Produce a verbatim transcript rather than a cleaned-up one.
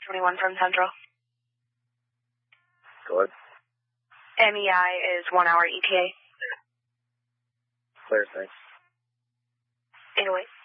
twenty-one from Central. Go ahead. M E I is one hour E T A. Clear, thanks. eight oh eight.